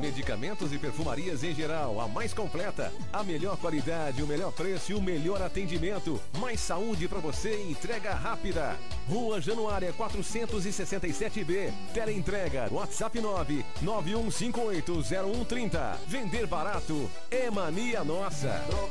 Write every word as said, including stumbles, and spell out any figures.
medicamentos e perfumarias em geral, a mais completa. A melhor qualidade, o melhor preço e o melhor atendimento. Mais saúde pra você e entrega rápida. Rua Januária quatrocentos e sessenta e sete B. Teleentrega, WhatsApp nove nove um cinco oito zero um três zero. Vender barato é mania nossa.